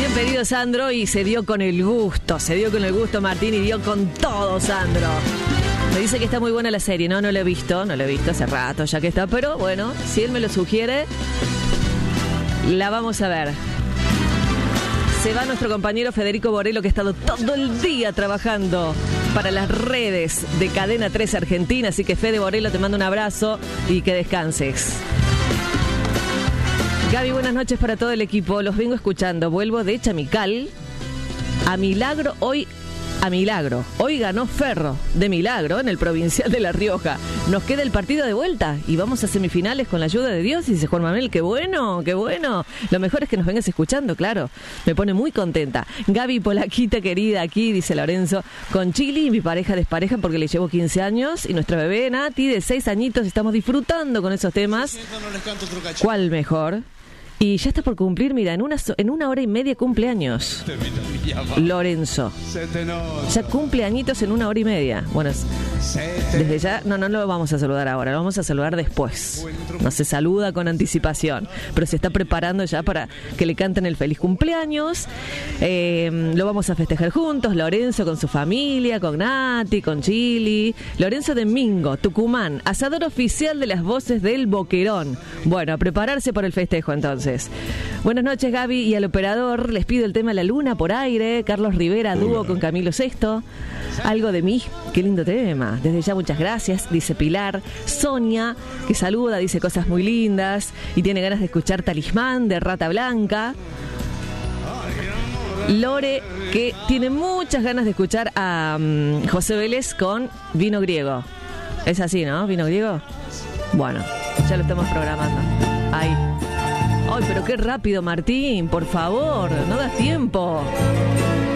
Bien pedido, Sandro, y se dio con el gusto Martín y dio con todo, Sandro. Me dice que está muy buena la serie, no lo he visto hace rato ya que está, pero bueno, si él me lo sugiere, la vamos a ver. Se va nuestro compañero Federico Borello, que ha estado todo el día trabajando para las redes de Cadena 3 Argentina, así que Fede Borello, te mando un abrazo y que descanses. Gaby, buenas noches para todo el equipo, los vengo escuchando, vuelvo de Chamical a Milagro hoy ganó Ferro de Milagro en el Provincial de La Rioja. Nos queda el partido de vuelta y vamos a semifinales con la ayuda de Dios, dice Juan Manuel. Qué bueno. Lo mejor es que nos vengas escuchando, claro. Me pone muy contenta. Gaby Polaquita querida, aquí, dice Lorenzo, con Chili, mi pareja despareja porque le llevo 15 años y nuestra bebé Nati de 6 añitos, estamos disfrutando con esos temas. ¿Cuál mejor? Y ya está por cumplir, mira, en una hora y media cumpleaños. Lorenzo. Ya cumple añitos en una hora y media. Bueno, desde ya, no lo vamos a saludar ahora, lo vamos a saludar después. No se saluda con anticipación, pero se está preparando ya para que le canten el feliz cumpleaños. Lo vamos a festejar juntos, Lorenzo con su familia, con Nati, con Chili. Lorenzo de Mingo, Tucumán, asador oficial de las voces del Boquerón. Bueno, a prepararse por el festejo entonces. Buenas noches, Gaby, y al operador les pido el tema La Luna por aire. Carlos Rivera, dúo con Camilo Sesto. Algo de mí, qué lindo tema. Desde ya muchas gracias, dice Pilar. Sonia, que saluda, dice cosas muy lindas y tiene ganas de escuchar Talismán de Rata Blanca. Lore, que tiene muchas ganas de escuchar a José Vélez con Vino Griego. Es así, ¿no? Vino Griego. Bueno, ya lo estamos programando. Ahí. Ay, pero qué rápido, Martín, por favor, no das tiempo.